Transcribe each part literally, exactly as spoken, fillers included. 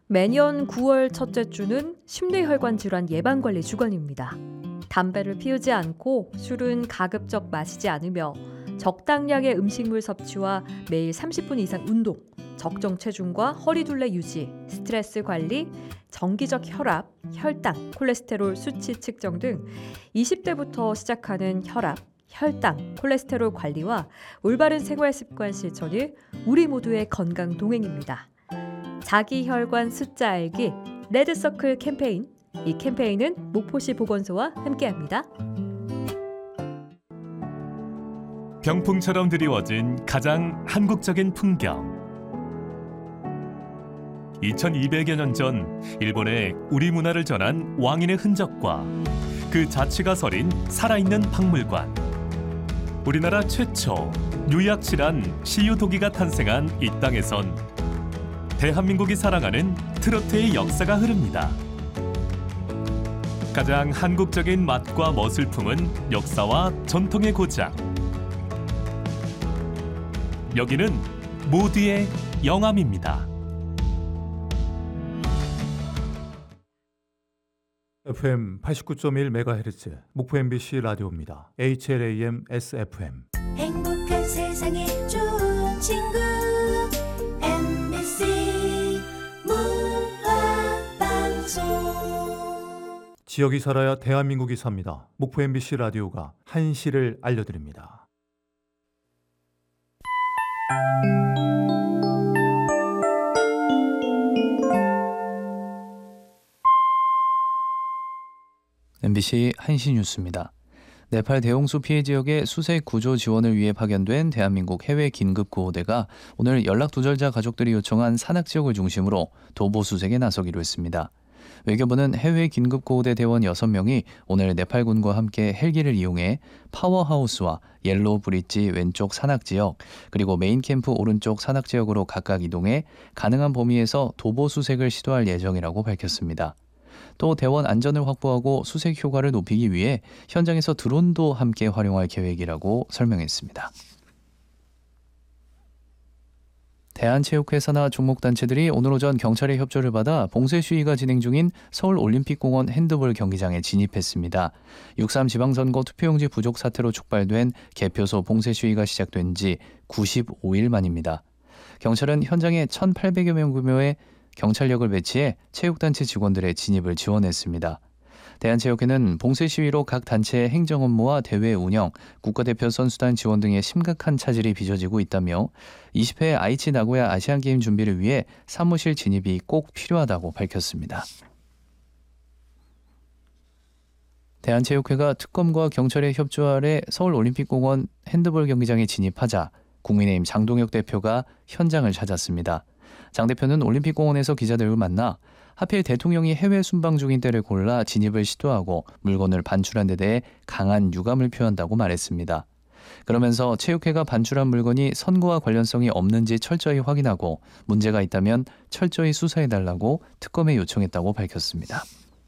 매년 구월 첫째 주는 심뇌혈관 질환 예방관리 주간입니다. 담배를 피우지 않고 술은 가급적 마시지 않으며 적당량의 음식물 섭취와 매일 삼십 분 이상 운동, 적정 체중과 허리둘레 유지, 스트레스 관리, 정기적 혈압, 혈당, 콜레스테롤 수치 측정 등 이십 대부터 시작하는 혈압, 혈당, 콜레스테롤 관리와 올바른 생활 습관 실천이 우리 모두의 건강 동행입니다. 자기혈관 숫자 알기 레드서클 캠페인. 이 캠페인은 목포시 보건소와 함께합니다. 병풍처럼 드리워진 가장 한국적인 풍경. 이천이백여 년 전 일본에 우리 문화를 전한 왕인의 흔적과 그 자취가 서린 살아있는 박물관. 우리나라 최초 유약실한 시유도기가 탄생한 이 땅에선 대한민국이 사랑하는 트로트의 역사가 흐릅니다. 가장 한국적인 맛과 멋을 품은 역사와 전통의 고장. 여기는 모두의 영암입니다. 에프엠 팔십구 점 일 메가헤르츠 목포 엠비씨 라디오입니다. 에이치엘에이엠 에스에프엠. 행복한 세상에 좋은 친구 엠비씨 문화방송. 지역이 살아야 대한민국이 삽니다. 목포 엠비씨 라디오가 한시를 알려드립니다. 엠비씨 한시 뉴스입니다. 네팔 대홍수 피해 지역의 수색 구조 지원을 위해 파견된 대한민국 해외 긴급구호대가 오늘 연락두절자 가족들이 요청한 산악 지역을 중심으로 도보 수색에 나서기로 했습니다. 외교부는 해외 긴급구호대 대원 여섯 명이 오늘 네팔군과 함께 헬기를 이용해 파워하우스와 옐로우 브릿지 왼쪽 산악지역 그리고 메인 캠프 오른쪽 산악지역으로 각각 이동해 가능한 범위에서 도보 수색을 시도할 예정이라고 밝혔습니다. 또 대원 안전을 확보하고 수색 효과를 높이기 위해 현장에서 드론도 함께 활용할 계획이라고 설명했습니다. 대한체육회 산하 종목단체들이 오늘 오전 경찰의 협조를 받아 봉쇄 시위가 진행 중인 서울올림픽공원 핸드볼 경기장에 진입했습니다. 육삼 지방선거 투표용지 부족 사태로 촉발된 개표소 봉쇄 시위가 시작된 지 구십오 일 만입니다. 경찰은 현장에 천팔백여 명 규모의 경찰력을 배치해 체육단체 직원들의 진입을 지원했습니다. 대한체육회는 봉쇄 시위로 각 단체의 행정 업무와 대회 운영, 국가대표 선수단 지원 등의 심각한 차질이 빚어지고 있다며 이십 회 아이치 나고야 아시안게임 준비를 위해 사무실 진입이 꼭 필요하다고 밝혔습니다. 대한체육회가 특검과 경찰의 협조 아래 서울올림픽공원 핸드볼 경기장에 진입하자 국민의힘 장동혁 대표가 현장을 찾았습니다. 장 대표는 올림픽공원에서 기자들을 만나 하필 대통령이 해외 순방 중인 때를 골라 진입을 시도하고 물건을 반출한 데 대해 강한 유감을 표한다고 말했습니다. 그러면서 체육회가 반출한 물건이 선거와 관련성이 없는지 철저히 확인하고 문제가 있다면 철저히 수사해달라고 특검에 요청했다고 밝혔습니다.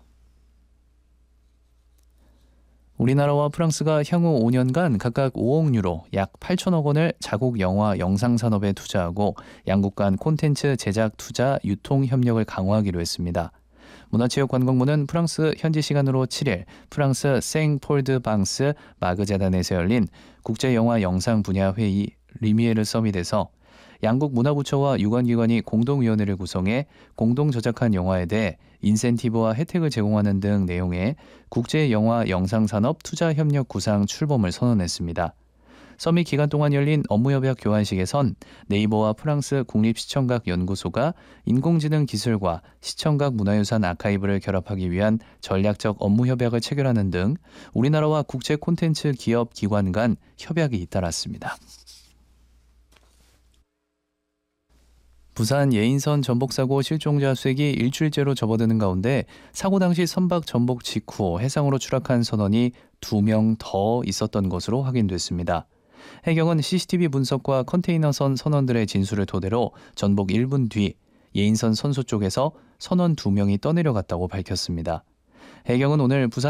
우리나라와 프랑스가 향후 오 년간 각각 오억 유로 약 팔천억 원을 자국 영화 영상 산업에 투자하고 양국 간 콘텐츠 제작 투자 유통 협력을 강화하기로 했습니다. 문화체육관광부는 프랑스 현지 시간으로 칠 일 프랑스 생폴드방스 마그재단에서 열린 국제영화 영상 분야 회의 리미에르 서밋에서 양국 문화부처와 유관기관이 공동위원회를 구성해 공동 제작한 영화에 대해 인센티브와 혜택을 제공하는 등 내용의 국제영화 영상산업 투자협력 구상 출범을 선언했습니다. 서밋 기간 동안 열린 업무협약 교환식에선 네이버와 프랑스 국립시청각연구소가 인공지능 기술과 시청각 문화유산 아카이브를 결합하기 위한 전략적 업무협약을 체결하는 등 우리나라와 국제 콘텐츠 기업 기관 간 협약이 잇따랐습니다. 부산 예인선 전복사고 실종자 수색이 일주일째로 접어드는 가운데 사고 당시 선박 전복 직후 해상으로 추락한 선원이 두 명 더 있었던 것으로 확인됐습니다. 해경은 씨씨티비 분석과 컨테이너선 선원들의 진술을 토대로 전복 일 분 뒤 예인선 선소 쪽에서 선원 두 명이 떠내려갔다고 밝혔습니다. 해경은 오늘 부산